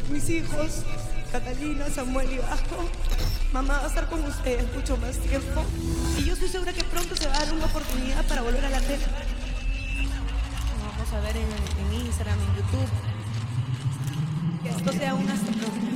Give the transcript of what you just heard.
mis hijos, Catalina, Samuel y Vasco, mamá va a estar con ustedes mucho más tiempo. Y yo estoy segura que pronto se va a dar una oportunidad para volver a la tele. Nos vamos a ver en Instagram, en YouTube. Que esto sea un hasta pronto.